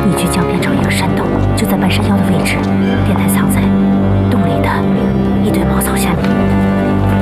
你去江边找一个山洞，就在半山腰的位置。电台